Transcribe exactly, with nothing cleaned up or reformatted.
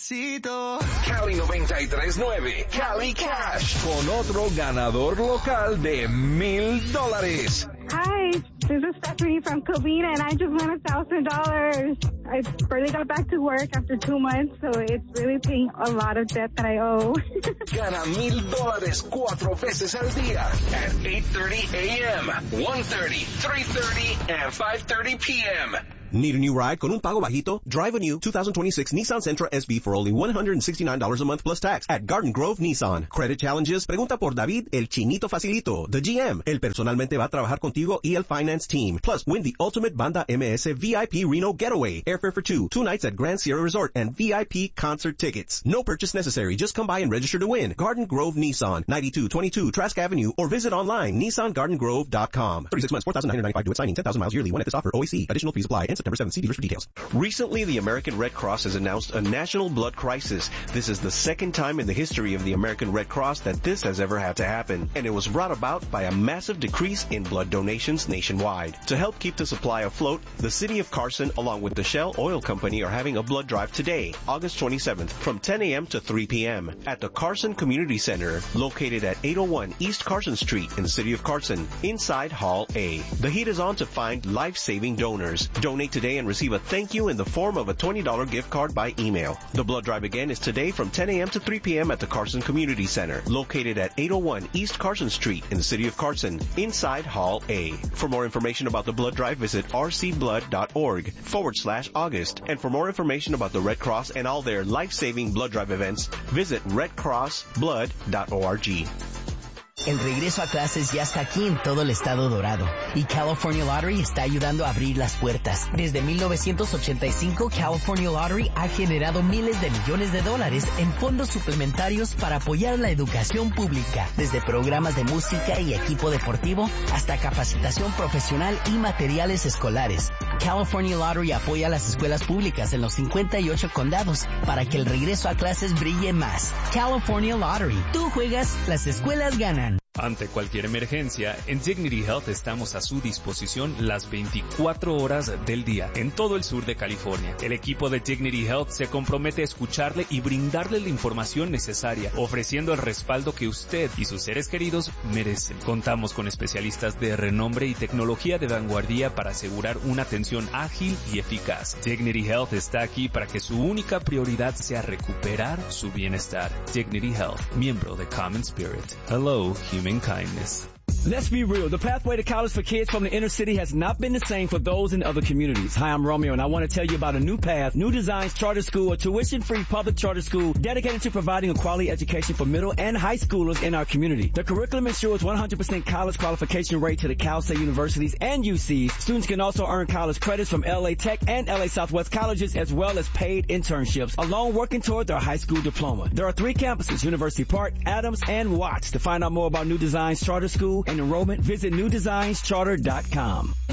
Despacito. Cali noventa y tres nueve, Cali Cash. Con otro ganador local de mil dólares. Hi, this is Stephanie from Covina, and I just won a thousand dollars. I barely got back to work after two months, so it's really paying a lot of debt that I owe. Gana mil dólares cuatro veces al día at eight thirty a.m., one thirty, three thirty, and five thirty p.m. Need a new ride con un pago bajito? Drive a new twenty twenty-six Nissan Sentra S V for only one hundred sixty-nine dollars a month plus tax at Garden Grove Nissan. Credit challenges? Pregunta por David, el chinito facilito, the G M. Él personalmente va a trabajar contigo y el finance team. Plus, win the ultimate Banda M S V I P Reno getaway, airfare for two, two nights at Grand Sierra Resort, and V I P concert tickets. No purchase necessary. Just come by and register to win. Garden Grove Nissan, ninety-two twenty-two Trask Avenue, or visit online, nissan garden grove dot com. thirty-six months, four thousand nine hundred ninety-five due at signing, ten thousand miles yearly. One at this offer. O A C. Additional fees apply. End September seventh. See dealers for details. Recently, the American Red Cross has announced a national blood crisis. This is the second time in the history of the American Red Cross that this has ever had to happen, and it was brought about by a massive decrease in blood donations nationwide. To help keep the supply afloat, the city of Carson, along with the Shell Oil Company, are having a blood drive today, August twenty-seventh, from ten a.m. to three p.m. at the Carson Community Center, located at eight oh one East Carson Street in the city of Carson, inside Hall A. The heat is on to find life-saving donors. Donate today and receive a thank you in the form of a twenty dollars gift card by email. The blood drive again is today from ten a.m. to three p.m. at the Carson Community Center, located at eight oh one East Carson Street in the city of Carson, inside Hall A. For more information about the blood drive, visit rcblood.org forward slash August. And for more information about the Red Cross and all their life-saving blood drive events, visit red cross blood dot org. El regreso a clases ya está aquí en todo el estado dorado y California Lottery está ayudando a abrir las puertas. Desde mil novecientos ochenta y cinco, California Lottery ha generado miles de millones de dólares en fondos suplementarios para apoyar la educación pública, desde programas de música y equipo deportivo hasta capacitación profesional y materiales escolares. California Lottery apoya a las escuelas públicas en los cincuenta y ocho condados para que el regreso a clases brille más. California Lottery. Tú juegas, las escuelas ganan. Ante cualquier emergencia, en Dignity Health estamos a su disposición las veinticuatro horas del día en todo el sur de California. El equipo de Dignity Health se compromete a escucharle y brindarle la información necesaria, ofreciendo el respaldo que usted y sus seres queridos merecen. Contamos con especialistas de renombre y tecnología de vanguardia para asegurar una atención ágil y eficaz. Dignity Health está aquí para que su única prioridad sea recuperar su bienestar. Dignity Health, miembro de Common Spirit. Hello, human kindness. Let's be real. The pathway to college for kids from the inner city has not been the same for those in other communities. Hi, I'm Romeo, and I want to tell you about a new path, New Designs Charter School, a tuition-free public charter school dedicated to providing a quality education for middle and high schoolers in our community. The curriculum ensures one hundred percent college qualification rate to the Cal State universities and U Cs. Students can also earn college credits from L A Tech and L A Southwest colleges, as well as paid internships, along working toward their high school diploma. There are three campuses, University Park, Adams, and Watts. To find out more about New Designs Charter School and enrollment, visit new designs charter dot com.